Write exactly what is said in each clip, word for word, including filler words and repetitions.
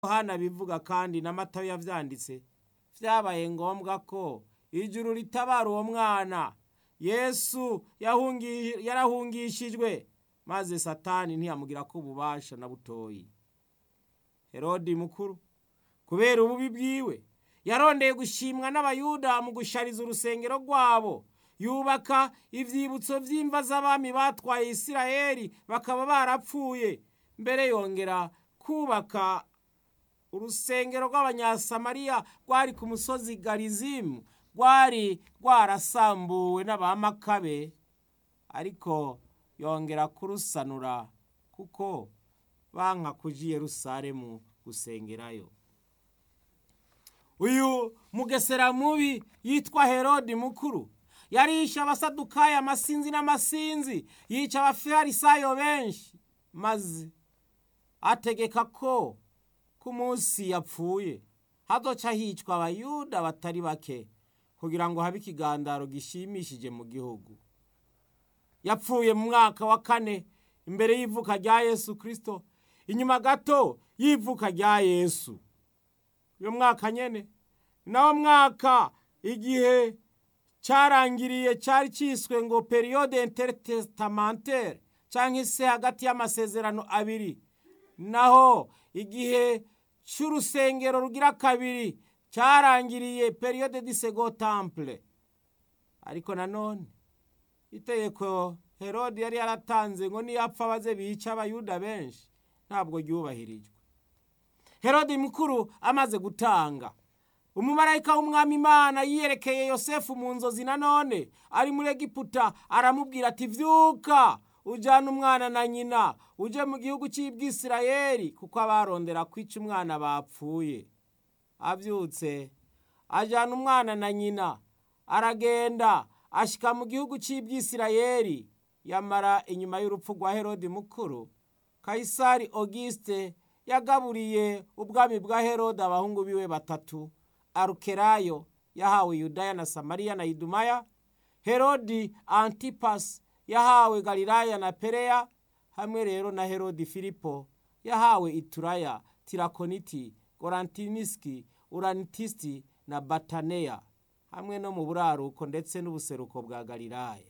Yohana bivuga kandi na Matayo yavyanditse, vyabaye ngombwa ko ijuru ritabara uwo mwana. Yesu yahungi yarahungishijwe maze Satani ntiyamugira ko ububasha na butoyi. Herodi mukuru kubera ububi bwiwe yarondeye gushimwa n'abayuda mu gushariza urusengero rwabo, yubaka ivyibutso vy'imva z'abami batwaye Isirayeli bakaba barapfuye, mbere yongera kubaka urusengero rw'abanyasamariya rwari ku musozi Garizimu, rwari rwarasambuwe n'abamakabe, ariko yongera kurusanura kuko banka kuja i Yerusalemu gusengerayo. Uyu mugesera mubi yitwa Herodi mukuru yarisha abasadukayo amasinzi n'amasinzi, yica abafarisayo benshi, maze ategeka ko ku munsi yapfuye hazoca hicwa abayuda batari bake kugira ngo habe ikigandaro gishimishije mu gihugu. Yapfuye mu mwaka wa kane imbere y'ivuka rya Yesu Kristo, inyuma gato y'ivuka rya Yesu. Uyo mwaka nyene nawo mwaka igihe carangiriye cari ciswe ngo periode intertestamentaire, canke se hagati y'amasezerano abiri, naho igihe c'urusengero rugira kabiri carangiriye periode du second temple. Ariko nanone itegeko Herodi yari yaratanze ngo niyapfa baze bica abayuda benshi ntabwo ryubahirijwe. Herodi mukuru amaze gutanga, umumarayika w'umwami Imana yiyerekeye Yosefu mu nzozi nanone ari muri Egiputa, aramubwira ati vyuka ujana umwana na nyina uje mu gihugu c'Ibwisirayeli, kuko abarondera kwica umwana bapfuye. Avyutse ajana umwana na nyina aragenda ashika mu gihugu c'Ibwisirayeli. Yamara inyuma y'urupfu rwa Herodi mukuru, Kaisari Auguste yagaburiye ubwami bwa Herode abahungu biwe batatu. Arukelayo yahawe Yudaya na Samariya na Idumaya, Herodi Antipas yahawe Galilaya na Perea, hamwe rero na Herodi Filipo yahawe Ituraya, Tirakoniti, Gorantiniski, Uranitisti na Bataneya, hamwe no mu buraruko ndetse n'ubuseruko bwa Galilaya.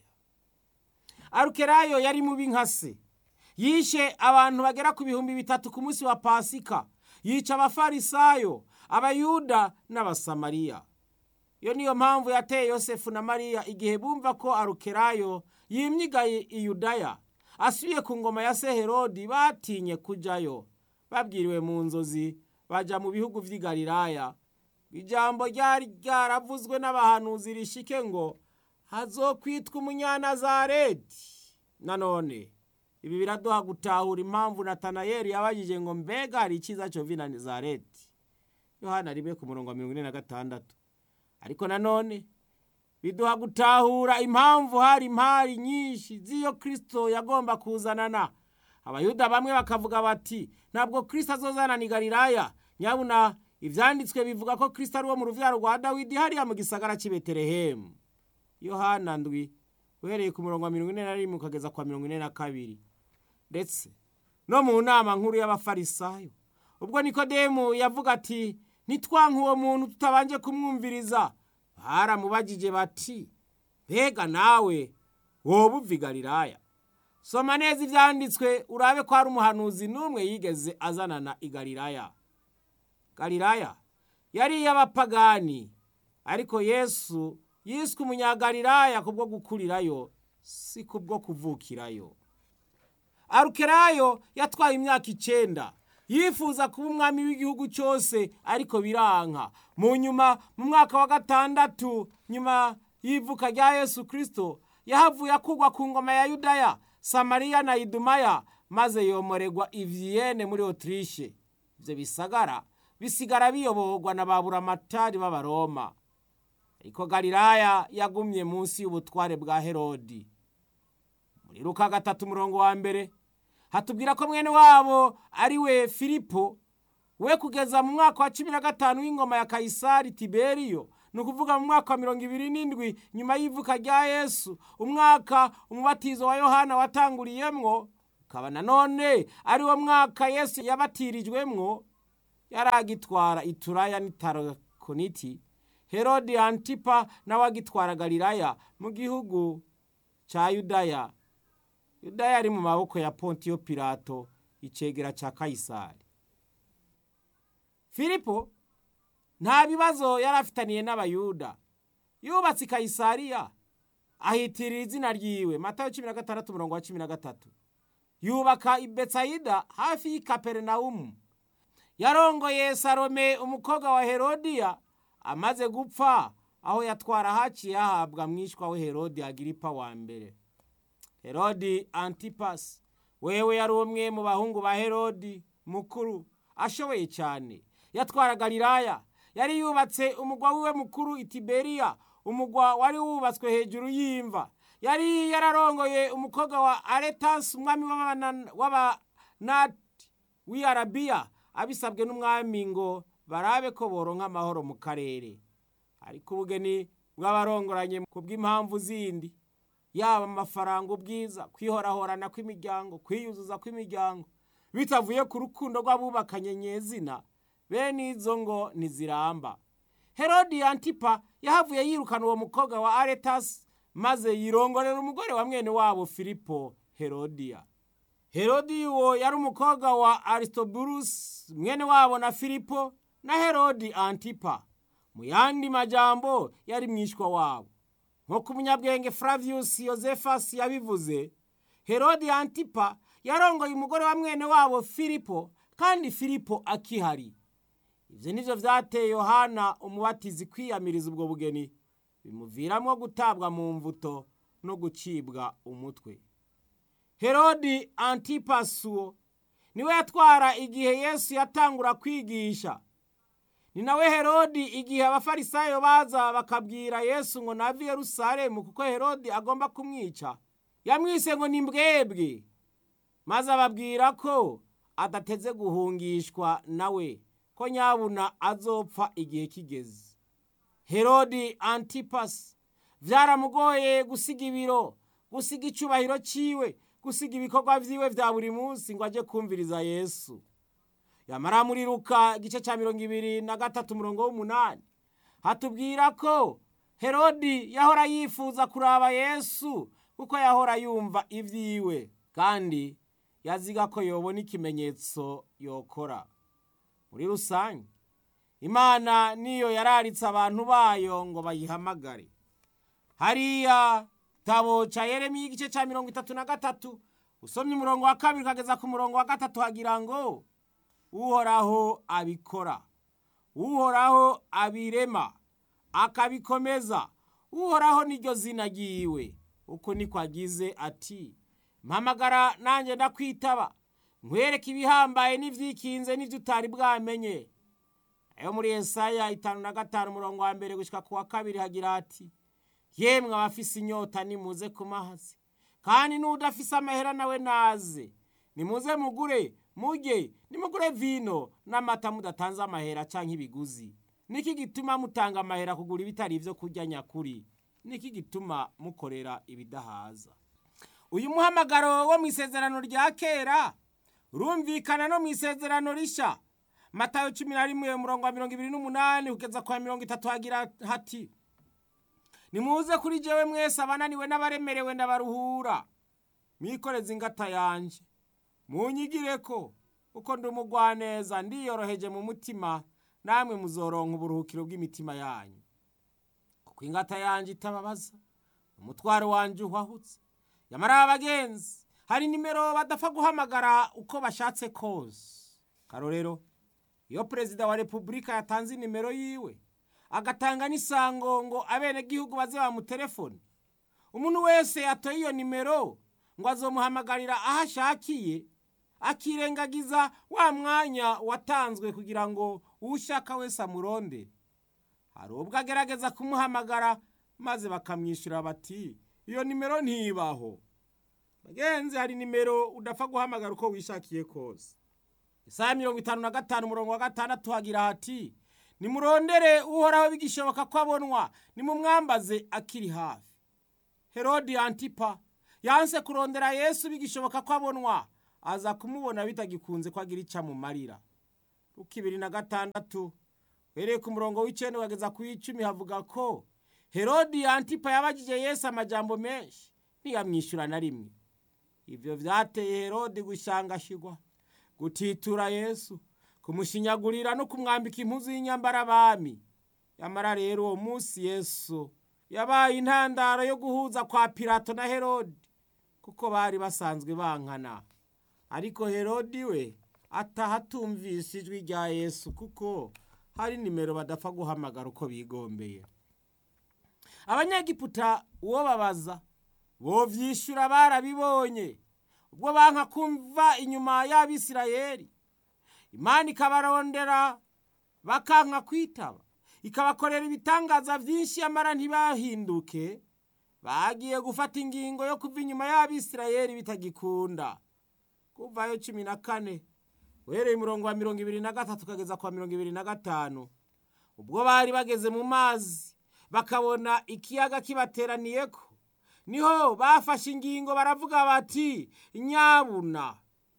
Arukelayo yari mubi nkase, yishe abantu bagera ku bihumbi bitatu ku munsi wa Pasika, yica abafarisayo, abayuda n'abasamariya. Iyo niyo mpamvu yateye Yosefu na Mariya igihe bumva ko Arukelayo yimyigaye i Yudaya asubiye ku ngoma ya se Herodi, batinye kujayo. Babwiriwe mu nzozi baja mu bihugu vy'i Galilaya. Ijambo ryari ryaravuzwe n'abahanuzi rishike ngo hazokwitwa Umunyanazareti. Nanone ibi biraduha gutahura impamvu Natanayeli yabajije ngo mbega hari iciza cova i Nazareti. Yohana rimwe ku murongo wa mirongo ine na gatandatu. Ariko nanone biduha gutahura impamvu hari impari nyinshi z'iyo Kristo yagomba kuzanana. Abayuda bamwe bakavuga bati ntabwo Kristo azozanana i Galilaya, nyabuna ivyanditswe bivuga ko Kristo ari wo mu ruvyaro rwa Dawidi hariya mu gisagara c'i Betelehemu. Yohana ndwi uhereye ku murongo wa mirongo ine na rimwe ukageza kwa mirongo ine na kabiri. Ndetse no mu nama nkuru y'abafarisayo, ubwo Nikodemu yavuga ati nitwanka uwo muntu tutabanje kumwumviriza, baramubajije bati mbega nawe woba uva i Galilaya? Soma neza ivyanditswe urabe ko hari umuhanuzi n'umwe yigeze azanana i Galilaya. Galilaya yari iy'abapagani, ariko Yesu yiswe Umunyagalilaya kubwo gukurirayo, si kubwo kuvukirayo. Arukelayo yatwaye imyaka icenda, yifuza kuba umwami w'igihugu cyose, ariko biranka. Mu nyuma mu mwaka wa gatandatu nyuma y'ivuka rya Yesu Kristo, yahavuye akugwa ku ngoma ya Yudaya, Samariya na Idumaya, maze yomoregwa i Vienne muri Autriche. Ivyo bisagara bisigara biyoborwa na baburamatari b'Abaroma. Ariko Galilaya yagumye munsi y'ubutware bwa Herodi. Muri Luka gatatu murongo wa mbere hatubwira ko mwene wabo ari we Filipo, we kugeza mu mwaka wa cumi na gatanu w'ingoma ya Kaisari Tiberiyo, nukuvuga mu mwaka wa mirongo ibiri n'indwi nyuma y'ivuka rya Yesu, umwaka umubatizo wa Yohana watanguriyemwo, ukaba nanone ari wo mwaka Yesu yabatirijwemwo, yari agitwara Ituraya n'Itarakoniti, Herodi Antipa nawe agitwara Galilaya mu gihugu ca Yudaya. Yudaya ari mu maboko ya Pontiyo Pilato, icegera ca Kayisari. Filipo nta bibazo yari afitaniye n'abayuda. Yubatse Kayisariya ahitirira izina ryiwe, Matayo cumi na gatandatu umurongo wa cumi na gatatu. Yubaka i Betsayida hafi y'i Kaperinaumu. Yarongoye Salome umukobwa wa Herodiya amaze gupfa, aho yatwara haciye hahabwa mwishwa we Herodi Agiripa wa mbere. Herodi Antipasi wewe yari umwe mu bahungu ba Herodi mukuru ashoboye cyane. Yatwara Galilaya, yari yubatse umugwa wiwe mukuru Itiberiya, umugwa wari wubatswe hejuru y'imva. Yari yararongoye umukobwa wa Aretasi umwami w'Abanati w'i Arabiya, abisabwe n'umwami ngo barabe ko boronka amahoro mu karere. Ariko ubugeni bw'abarongoranye ku bw'impamvu zindi, yaba amafaranga, ubwiza, kwihorahorana kw'imiryango, kwiyuzuza kw'imiryango, bitavuye ku rukundo rw'abubakanye nyezina, bene izo ngo ntiziramba. Herodi Antipa yahavuye yirukana uwo mukobwa wa Aretasi, maze yirongorera umugore wa mwene wabo Filipo, Herodiya. Herodi uwo yari umukobwa wa Aristoburusi mwene wabo na Filipo na Herodi Antipa. Mu yandi majambo yari mwishwa wabo. Nk'uko umunyabwenge Flavius Josephus yabivuze, Herodi Antipa yarongoye umugore wa mwene wabo Filipo, kandi Filipo akihari. Ivyo nivyo vyateye Yohana umubatizi kwiyamiriza ubwo bugeni, bimuviramwo gutabwa mu mvuto no gucibwa umutwe. Herodi Antipasi uwo niwe yatwara igihe Yesu yatangura kwigisha. Ni nawe Herodi igihe abafarisayo baza bakabwira Yesu ngo nave i Yerusalemu kuko Herodi agomba kumwica, yamwise ngo ni mbwebwe, maze ababwira ko adateze guhungishwa nawe, ko nyabuna azopfa igihe kigeze. Herodi Antipasi vyaramugoye gusiga ibiro, gusiga icubahiro ciwe, gusiga ibikorwa vyiwe vya buri munsi ngo aje kumviriza Yesu. Yamara muri Luka igice ca mirongo ibiri na gatatu umurongo w'umunani hatubwira ko Herodi yahora yifuza kuraba Yesu kuko yahora yumva ivyiwe, kandi yaziga ko yobona ikimenyetso yokora. Muri rusange Imana niyo yararitse abantu bayo ngo bayihamagare. Hariya tabo ca Yeremiya igice ca mirongo itatu na gatatu usomye umurongo wa kabiri kageza ku murongo wa gatatu hagira ngo Uhoraho abikora, Uhoraho abirema, akabikomeza, Uhoraho niryo zina ryiwe. Uko niko agize ati, mpamagara nanjye ndakwitaba, nkwereke ibihambaye n'ivyikinze n'ivyo utari bwamenye. Ayo muri Yesaya itanu na gatanu umurongo wa mbere gushika ku wa kabiri hagira ati, yemwe abafise inyota nimuze ku mazi, kandi n'udafise amahera nawe naze, nimuze mugure murye, nimugure vino n'amata mudatanze amahera canke ibiguzi. Niki gituma mutanga amahera kugura ibitari ivyo kurya nyakuri? Niki gituma mukorera ibidahaza? Uyu muhamagaro wo mw'isezerano rya kera urumvikana no mw'isezerano risha. Matayo cumi na rimwe umurongo wa mirongo ibiri n'umunani kugeza kwa mirongo itatu hagira hati, nimuze kuri jewe mwese abananiwe n'abaremerewe ndabaruhura, mwikoreze ingata yanje, munyigireko uko ndi umugwaneza ndiyoroheje mu mutima, namwe muzoronka uburuhukiro bw'imitima yanyu. Kuko ingata yanje itababaza, umutwaro wanje uhwahutse. Yamara abagenzi hari nimero badapfa guhamagara uko bashatse kose. Karorero, iyo perezida wa Republika yatanze nimero yiwe, agatanga n'isango ngo abene gihugu baze bamutelefone, umuntu wese yatoye iyo nimero ngo azomuhamagarira aho ashakiye, akirengagiza wa mwanya watanzwe kugira ngo ushaka wese amurondere. Hari ubwo agerageza kumuhamagara maze bakamwishyura bati iyo nimero ntibaho. Bagenzi, hari nimero udapfa guhamagara uko wishakiye kose. Isaya mirongo itanu na gatanu umurongo wa gatandatu hagira hati, nimurondere Uhoraho bigishoboka ko abonwa, nimumwambaze akiri hafi. Herodi Antipa yanse kurondera Yesu bigishoboka ko abonwa, aza kumubona bitagikunze ko agira ica mu marira. Luka ibiri na gatandatu uhereye ku murongo w'icenda wageza ku w'icumi havuga ko Herodi Antipa yabajije Yesu amajambo menshi ntiyamwishyura na rimwe. Ivyo vyateye Herodi gushangashirwa, gutitura Yesu, kumushinyagurira no kumwambika impuzu y'inyambara abami. Yamara rero uwo munsi Yesu yabaye intandaro yo guhuza kwa Pilato na Herodi, kuko bari basanzwe bankana. Ariko Herodi we ataha atumvise ijwi rya Yesu, kuko hari nimero badapfa guhamagara uko bigombeye. Abanyagiputa uwo babaza bo vyishura barabibonye, ubwo banka kumva inyuma y'Abisirayeli. Imana ikabarondera bakanka kwitaba, ikabakorera ibitangaza vyinshi amara ntibahinduke. Bagiye gufata ingingo yo kuva inyuma y'Abisirayeli bitagikunda. Kuvayo cumi na kane uhereye umurongo wa mirongo ibiri na gatatu kageza kwa mirongo ibiri na gatanu, ubwo bari bageze mu mazi bakabona ikiyaga kibateraniyeko, niho bafashe ingingo baravuga bati, nyabuna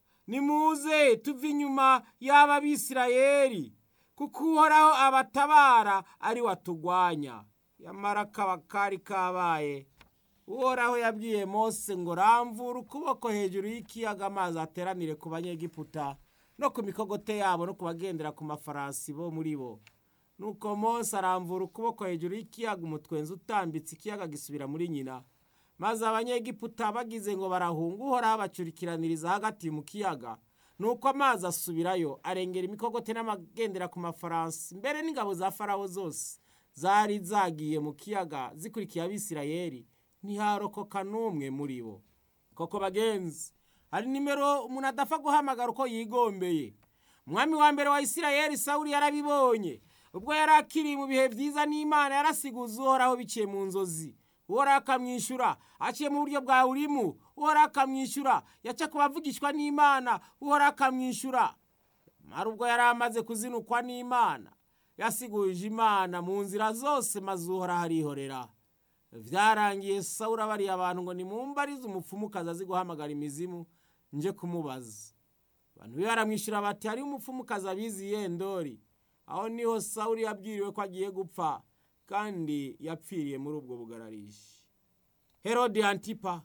nimuze tuve inyuma y'aba Bisirayeli, kuko Uhoraho abatabara ari watugwanya. Yamara kaba kari kabaye. Uhoraho yabwiye Mose ngo ramvura ukuboko hejuru y'ikiyaga amazi ateranire ku Banyegiputa no ku mikogote yabo no kubagendera ku mafarasi bo muri bo. Nuko Mose aramvura ukuboko hejuru y'ikiyaga, umutwenzi utambitse ikiyaga gisubira muri nyina. Maze Abanyegiputa bagize ngo barahunga, Uhoraho abacurikiraniriza hagati mu kiyaga. Nuko amazi asubirayo arengera imikogote n'amagendera ku mafarasi, mbere n'ingabo za Farawo zose zari zagiye mu kiyaga zikurikiye Abisirayeli, ntiharokoka n'umwe muri bo. Koko bagenzi, hari nimero umuntu adapfa guhamagara uko yigombeye. Umwami wa mbere wa Isirayeli Sawuli yarabibonye, ubwo yari akiri mu bihe vyiza n'Imana yarasiguza Uhoraho biciye mu nzozi. Uhoraho akamwishyura aciye mu buryo bwa Urimu. Uhoraho akamwishyura yaca kubavugishwa n'Imana. Uhoraho akamwishyura mara ubwo yari amaze kuzinukwa n'Imana, yasiguje Imana mu nzira zose, maze Uhoraho arihorera. Vyarangiye Sawuli abariye abantu ngo nimumbarize umupfumukazi azi guhamagara imizimu nje kumubaza. Abantu baramwishyura bati, hari umupfumukazi abizi Yendori. Aho niho Sawuli yabwiriwe ko agiye gupfa, kandi yapfiriye muri ubwo bugararishi. Herodi Antipa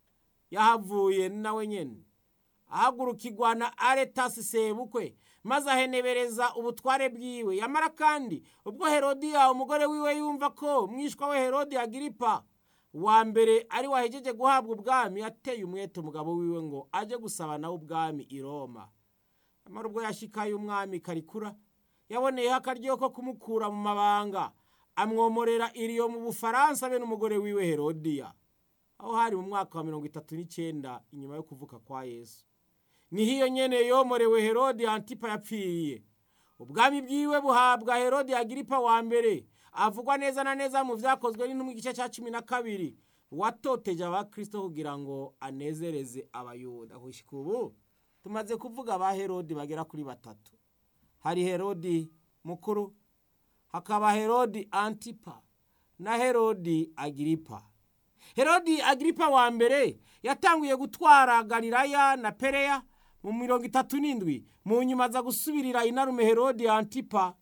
yahavuye nawe nyene ahagurukirwa na Aretasi sebukwe, maze ahenebereza ubutware bwiwe. Yamara kandi ubwo Herodiya umugore wiwe yumva ko mwishwa we Herodi Agiripa wa mbere ari wahejeje guhabwa ubwami, yateye umwete umugabo wiwe ngo aje gusaba nawe ubwami i Roma. Yamara ubwo yashikaye umwami Karikura yaboneyeho akaryo ko kumukura mu mabanga, amwomorera iriyo mu Bufaransa be n'umugore wiwe Herodiya. Aho hari mu mwaka wa mirongo itatu n'icenda inyuma yo kuvuka kwa Yesu. Ni hiyo nyene yomorewe Herodi Antipa yapfiriye. Ubwami bwiwe buhabwa Herodi Agiripa wa mbere, avugwa neza na neza mu vyakozwe n'intumwa igice ca cumi na kabiri, watoteje abakristo kugira ngo anezereze Abayuda. Gushika ubu tumaze kuvuga ba Herodi bagera kuri batatu. Hari Herodi mukuru, hakaba Herodi Antipa na Herodi Agiripa. Herodi Agiripa wa mbere yatanguye gutwara Galilaya na Pereya mu mirongo itatu n'indwi, mu nyuma za gusubirira inarume Herodi Antipa.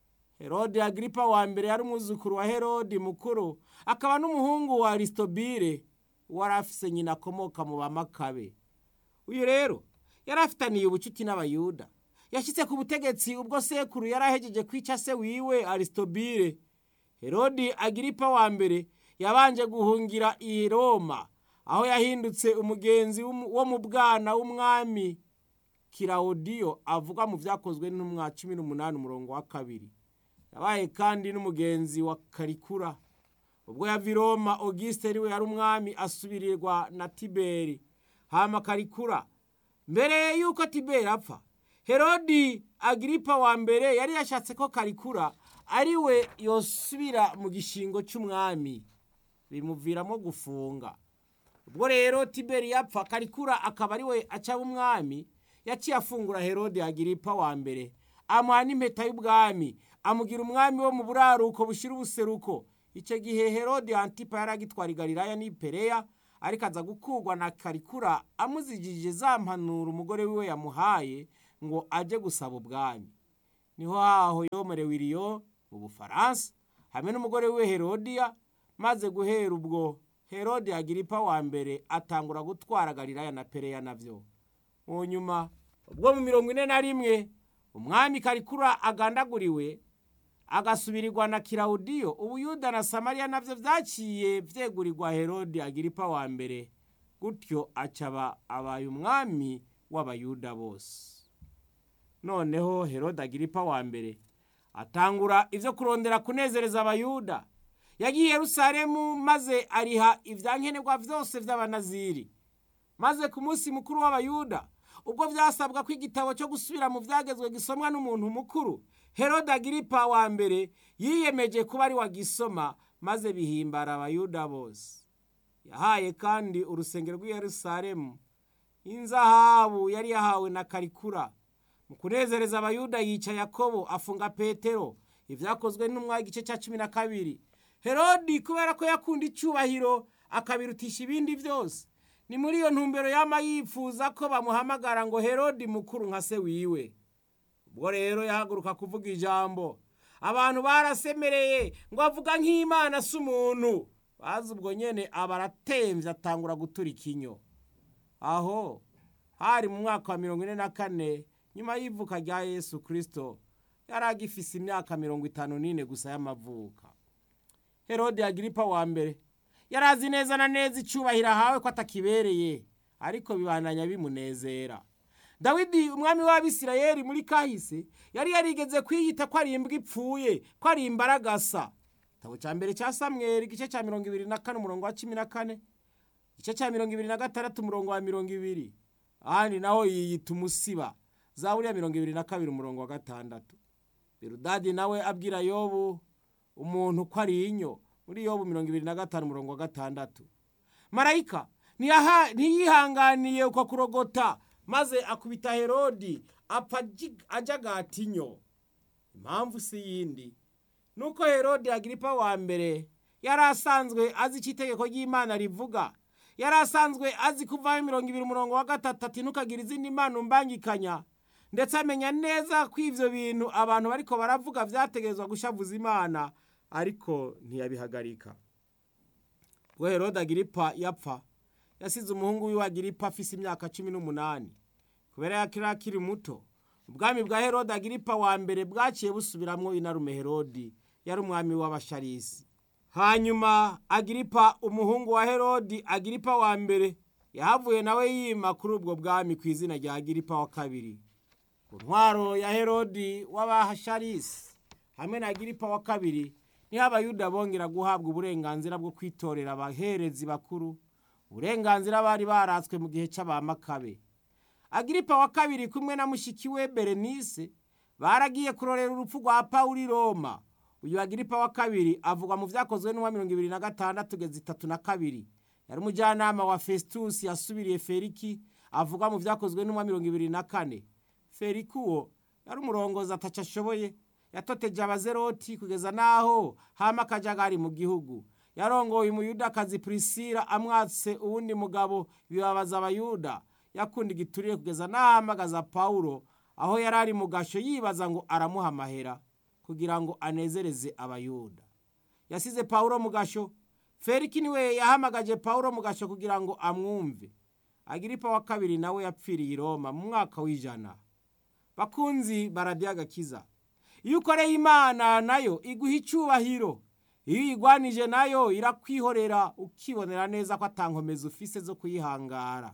Herodi Agiripa wa mbere yari umwuzukuru wa Herodi mukuru, akaba n'umuhungu wa Aristobile wari afise nyina akomoka mu Bamakabe. Uyu rero yari afitaniye ubucuti n'Abayuda. Yashitse ku butegetsi ubwo sekuru yarahejeje kwica se wiwe Aristobile. Herodi Agiripa wa mbere yabanje guhungira i Roma, aho yahindutse umugenzi wo mu bwana w'umwami Kilawudiyo avugwa mu vyakozwe n'intumwa cumi n'umunani umurongo wa kabiri. Yabaye kandi n'umugenzi wa Karikura. Ubwo yava i Roma, Auguste riwe yari umwami asubirirwa na Tiberi. Hama Karikura, mbere yuko Tiberi apfa, Herodi Agiripa wa mbere yari yashatse ko Karikura ariwe yosubira mu gishingo c'umwami, bimuviramo gufunga. Ubwo rero Tiberi yapfa, Karikura akaba ariwe aca umwami, yaciye afungura Herodi Agiripa wa mbere, amuha n'impeta y'ubwami, amugira umwami wo mu buraruko bushira ubuseruko. Ico gihe Herodi Antipa yaragitwara Galilaya n'i Pereya, ariko aza gukugwa na Karikura amuzijije za mpanuro umugore wiwe yamuhaye ngo aje gusaba ubwami. niho haho yomorewe iriyo mu Bufaransa hamwe n'umugore we Herodiya, maze guhera ubwo Herode Agiripa wa mbere atangura gutwara Galilaya na Pereya navyo. Mu nyuma ubwo mu mirongo ine na rimwe umwami Karikura agandaguriwe agasubirirwa na Kilawudiyo, Ubuyuda na Samariya navyo vyaciye vyegurirwa Herode Agiripa wa mbere, gutyo acaba abaye umwami w'Abayuda bose. Noneho Herode Agiripa wa mbere atangura ivyo kurondera kunezereza Abayuda. Yagiye Yerusalemu maze ariha ivyankenerwa vyose vy'Abanaziri. Maze ku munsi mukuru w'Abayuda, ubwo vyasabwa ko igitabo cyo gusubira mu vyagezwe gisomwa n'umuntu mukuru, Herode Agiripa wa mbere yiyemeje kuba ari wagisoma, maze bihimbara Abayuda bose. Yahaye kandi urusengero rw'i Yerusalemu inzahabu yari yahawe na Karikura. Mu kunezereza Abayuda yica Yakobo, afunga Petero. Ivyakozwe n'umwa igice cya cumi na kabiri. Herodi kubera ko yakunda icubahiro akabirutisha ibindi vyose, ni muri iyo ntumbero yama yifuza ko bamuhamagara ngo Herodi mukuru nka se wiwe. Ubwo rero yahaguruka kuvuga ijambo, abantu barasemereye ngo avuga nk'Imana si umuntu. Bazi ubwo nyene abaratemvye atangura gutura ikinyo. Aho hari mu mwaka wa mirongo ine na kane nyuma y'ivuka rya Yesu Kristo, yari agifise imyaka mirongo itanu n'ine gusa y'amavuka. Herode Agiripa wa mbere yarazi neza na neza icubahiro ahawe ko atakibereye, ariko bibandanya bimunezera. Dawidi umwami w'Abisirayeli muri kahise yari yarigeze kwiyita ko ari imbwa ipfuye, ko ari imbaragasa. Igitabo ca mbere ca Samweli igice ca mirongo ibiri na kane umurongo wa cumi na kane, igice ca mirongo ibiri na gatandatu umurongo wa mirongo ibiri, ahandi naho yiyita umusiba. Zaburi ya mirongo ibiri na kabiri umurongo wa gatandatu. Biludadi nawe abwira Yobu umuntu ko ari inyo muri Yobu mirongo ibiri na gatanu umurongo wa gatandatu. Marayika ntiyihanganiye uko kurogota, maze akubita Herodi apfa ajagata inyo. Impamvu si yindi, nuko Herode Agiripa wa mbere yari asanzwe azi icyo itegeko ry'Imana rivuga. Yari asanzwe azi kuva mirongo ibiri umurongo wa gatatu ati ntukagira izindi mana umbangikanya, ndetse amenya neza ko ivyo bintu abantu bariko baravuga vyategerezwa gushavuza Imana, ariko ntiyabihagarika. Ubwo Herode Agiripa yapfa, yasize umuhungu wiwe Agiripa afise imyaka cumi n'umunani. Kubera yakiri akiri muto, ubwami bwa Herode Agiripa wa mbere bwaciye busubiramwo inarume Herodi, yari umwami w'Abasharisi. Hanyuma Agiripa umuhungu wa Herodi Agiripa wa mbere yahavuye nawe yima kuri ubwo bwami ku izina rya Agiripa wa kabiri. Ku ntwaro ya Herodi w'Abasharisi hamwe na Agiripa wa kabiri, niho Abayuda bongera guhabwa uburenganzira bwo kwitorera abaherezi bakuru, uburenganzira bari baratswe mu gihe c'Abamakabe. Agiripa wa kabiri kumwe na mushiki we Berenice baragiye kurorera urupfu rwa Pawulo i Roma. Uyu Agiripa wa kabiri avugwa mu vyakozwe n'uwa mirongo ibiri na gatandatu kugeza itatu na kabiri. Yari umujyanama wa Festus yasubiriye Feriki, avugwa mu vyakozwe n'uwa mirongo ibiri na kane. Feriki uwo yari umurongozi ataca ashoboye, yatoteje Abazeroti kugeza naho hama akajagari mu gihugu. Yarongoye umuyudakazi Prisila amwatse uwundi mugabo, bibabaza Abayuda. Yakunda igiturire kugeza naho ahamagaza Pawulo aho yari ari mu gasho, yibaza ngo aramuha amahera kugira ngo anezereze Abayuda. Yasize Pawulo mu gasho. Feriki niwe yahamagaje Pawulo mu gasho kugira ngo amwumve. Agiripa wa kabiri nawe yapfiriye i Roma mu mwaka w'ijana. Bakunzi baradiyo agakiza, iyo ukoreye Imana nayo iguha icubahiro, iyo uyigwanije nayo irakwihorera ukibonera neza ko atankomeza ufise zo kuyihangara.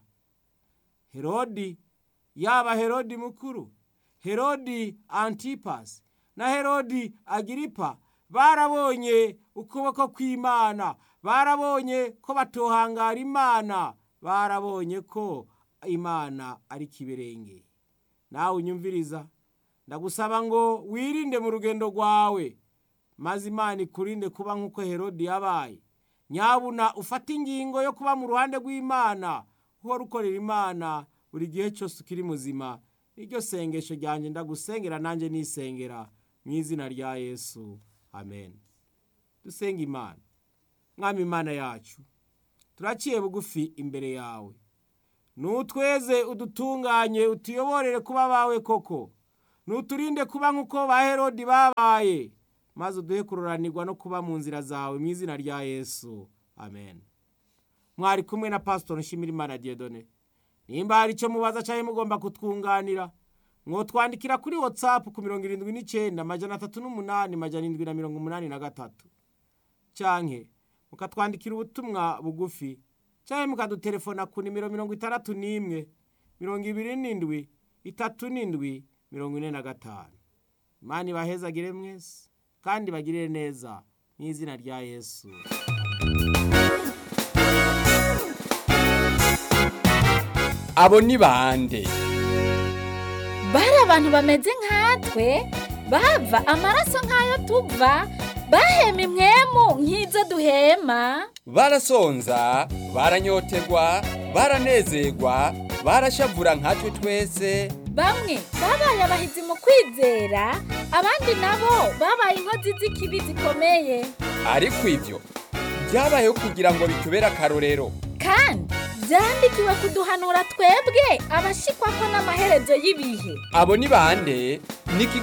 Herodi, yaba Herodi mukuru, Herodi Antipas na Herodi Agiripa barabonye ukuboko kw'Imana, barabonye ko batohangara Imana, barabonye ko Imana ari kiberenge. Nawe unyumviriza, ndagusaba ngo wirinde mu rugendo rwawe, maze Imana ikurinde kuba nk'uko Herodi yabaye. Nyabuna ufata ingingo yo kuba mu ruhande rw'Imana, uhora ukorera Imana buri gihe cyose ukiri muzima. Iryo sengesho ryanje ndagusengera nanje nisengera mu izina rya Yesu, amen. Dusenga Imana. Mwami Imana yacu, turaciye bugufi imbere yawe, nutweze udutunganye utuyoborere kuba bawe koko. nuturinde kuba nk'uko ba Herodi babaye, maze uduhe kuroranirwa no kuba mu nzira zawe mu izina rya Yesu, amen. Mwari kumwe na Pastor Nshimirimana Dieudonné. Nimba hari icyo mubaza cyangwa mugomba kutwunganira, mwotwandikira kuri WhatsApp ku mirongo irindwi n'icyenda amajana atatu n'umunani amajana indwi na mirongo umunani na gatatu, canke mukatwandikira ubutumwa bugufi, canke mukadutelefona ku nimero mirongo itandatu n'imwe mirongo ibiri n'indwi itatu n'indwi mirongo ine na gatanu. Imana ibahezagire mwese kandi bagirire neza mu izina rya Yesu. Abo ni bande? Bari abantu bameze nkatwe, bava amaraso nk'ayo tuva, bahema impwemu nk'izo duhema. Barasonza, baranyotegwa, baranezerwa, barashavura nkatwe twese. Bamwe babaye abahizi mu kwizera, abandi nabo babaye inkozi z'ikibi zikomeye. Ariko ivyo byabayeho kugira ngo bitubere akarorero, kandi byandikiwe kuduhanura twebwe abashikwa ko n'amaherezo y'ibihe. Abo ni bande? Ni